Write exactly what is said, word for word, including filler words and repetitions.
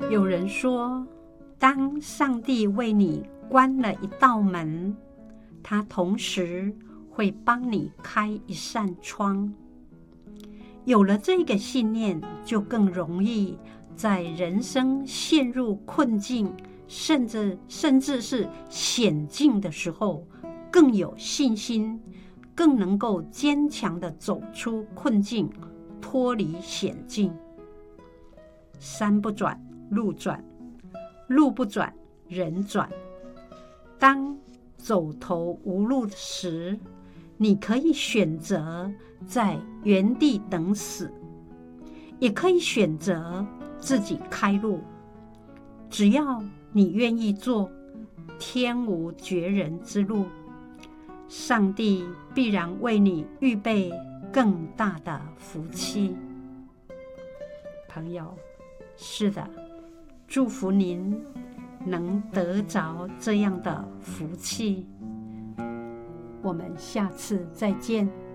有人说，当上帝为你关了一道门，他同时会帮你开一扇窗。有了这个信念，就更容易在人生陷入困境，甚至甚至是险境的时候，更有信心，更能够坚强地走出困境，脱离险境。山不转路转，路不转人转。当走投无路时，你可以选择在原地等死，也可以选择自己开路。只要你愿意做，天无绝人之路，上帝必然为你预备更大的福气。朋友，是的，祝福您能得着这样的福气。我们下次再见。